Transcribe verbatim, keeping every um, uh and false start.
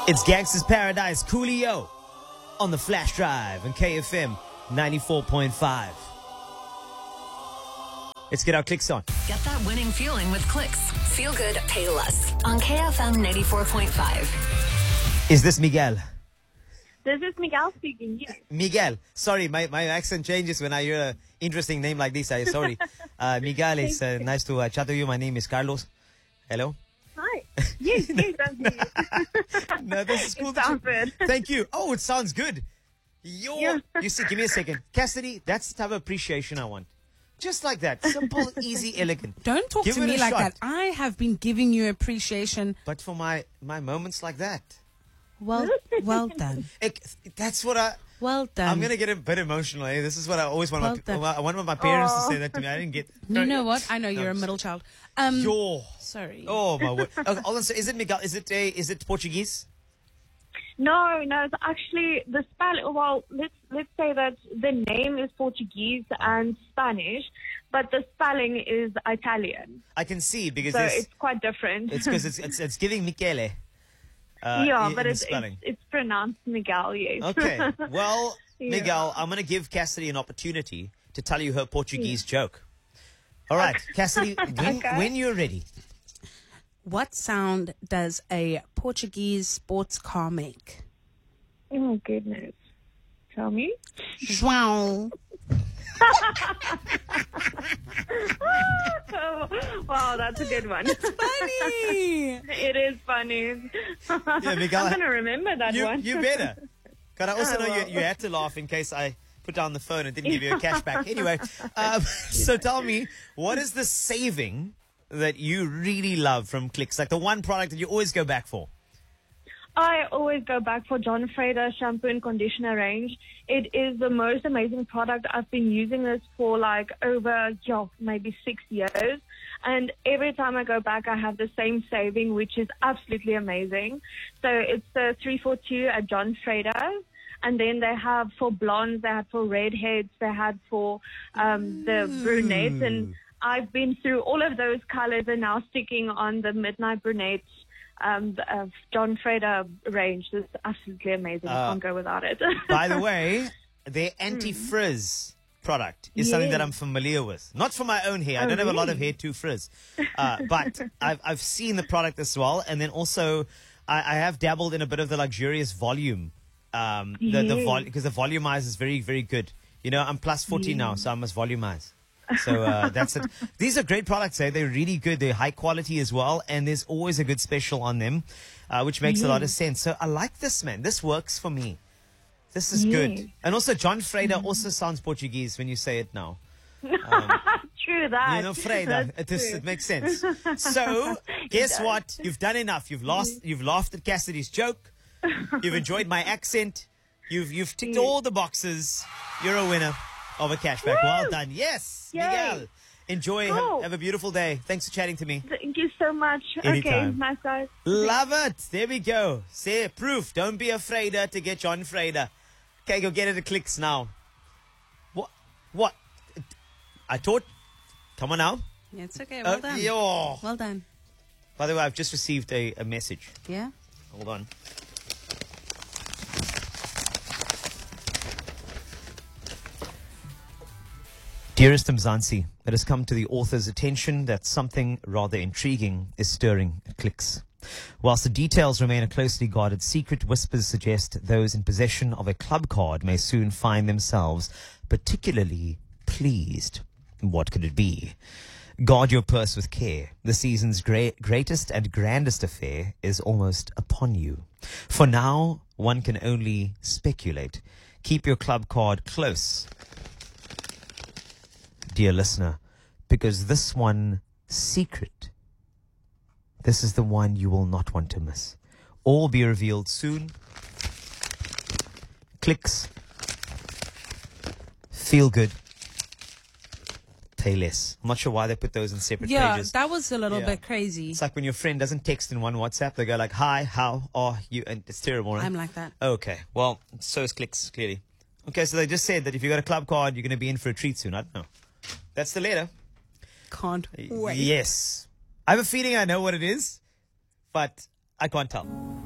It's Gangsta's Paradise, Coolio, on the flash drive on K F M ninety-four point five. Let's get our clicks on. Get that winning feeling with Clicks. Feel good, pay less. On K F M ninety-four point five. Is this Miguel? This is Miguel speaking, yes. Miguel. Sorry, my, my accent changes when I hear an interesting name like this. I'm sorry. Uh, Miguel, it's uh, nice to uh, chat to you. My name is Carlos. Hello. Hi. Yes, yes, that's me. No, this is cool. It sounds good. Thank you. Oh, it sounds good. Yo, Yeah. You see, give me a second. Cassidy, that's the type of appreciation I want. Just like that. Simple, easy, elegant. Don't talk Give to it me a like shot. that. I have been giving you appreciation. But for my, my moments like that. Well, well done. It, that's what I... Well done. I'm going to get a bit emotional. Eh? This is what I always want, Well my, done. I want my parents to say that to me. I didn't get... You know what? I know you're a No, middle child. Um, Yo. sorry. Oh, my word. Okay, hold on, so is it Miguel? Is it, a, is it Portuguese? No, no, it's actually the spell. Well, let's let's say that the name is Portuguese and Spanish, but the spelling is Italian. I can see because So there's- it's quite different. it's because it's, it's, it's giving Michele. Uh, yeah, in- but in it's, the it's spelling. it's pronounced Miguel. Yes. Okay. Well, Yeah. Miguel, I'm going to give Cassidy an opportunity to tell you her Portuguese joke. All right, Cassidy, when, Okay. when you're ready. What sound does a Portuguese sports car make? Oh goodness. Tell me. Wow. Oh, wow, that's a good one. Funny. It is funny. Yeah, Miguel, I'm gonna remember that You, one. you better. Because I also Oh, know well. you, you had to laugh in case I put down the phone and didn't give you a cashback. Anyway, um, so tell me, what is the saving that you really love from Clicks? Like the one product that you always go back for? I always go back for John Frieda shampoo and conditioner range. It is the most amazing product. I've been using this for like over, yeah, maybe six years. And every time I go back, I have the same saving, which is absolutely amazing. So it's the three four two at John Frieda. And then they have for blondes, they had for redheads, they had for um, the brunettes. And I've been through all of those colors and now sticking on the Midnight Brunette um, of John Frieda range. It's absolutely amazing. Uh, I can't go without it. By the way, their anti-frizz product is something that Yes. I'm familiar with. Not for my own hair. I Oh, don't have a lot of really? hair to frizz. Uh, but I've, I've seen the product as well. And then also, I, I have dabbled in a bit of the luxurious volume. Um, the, the Yes. vol- because the volumize is very, very good. You know, I'm plus forty now, so I must volumize. So uh, that's it. These are great products, eh? They're really good. They're high quality as well. And there's always a good special on them, uh, which makes a lot of sense. So I like this, man. This works for me. This is Yes. good. And also, John Frieda also sounds Portuguese when you say it now. True that. You know, Frieda. That's It, is, true. it makes sense. So, guess what? You've done enough. You've lost. You've laughed at Cassidy's joke. You've enjoyed my accent. You've you've ticked all the boxes. You're a winner of a cashback. Well done. Yes, Yay. Miguel. Enjoy. Have, Cool. have a beautiful day. Thanks for chatting to me. Thank you so much. Anytime. Okay, nice guys. Love it. There we go. Say proof. Don't be afraid to get John Frieda. Okay, go get it at Clicks now. What? What? I taught. Come on now. Yeah, it's okay. Well Uh, done. yo. Well done. By the way, I've just received a, a message. Yeah. Hold on. Dearest Mzansi, it has come to the author's attention that something rather intriguing is stirring at Clicks. Whilst the details remain a closely guarded secret, whispers suggest those in possession of a club card may soon find themselves particularly pleased. What could it be? Guard your purse with care. The season's great, greatest and grandest affair is almost upon you. For now, one can only speculate. Keep your club card close, dear listener, because this one secret, this is the one you will not want to miss. All be revealed soon. Clicks. Feel good. Pay less. I'm not sure why they put those in separate Yeah, pages. that was a little Yeah. bit crazy. It's like when your friend doesn't text in one WhatsApp, they go like, hi, how are you? And it's terrible, right? I'm like that. Okay, well, so is Clicks, clearly. Okay, so they just said that if you got a club card, you're going to be in for a treat soon. I don't know. That's the letter. Can't wait. Yes. I have a feeling I know what it is, but I can't tell.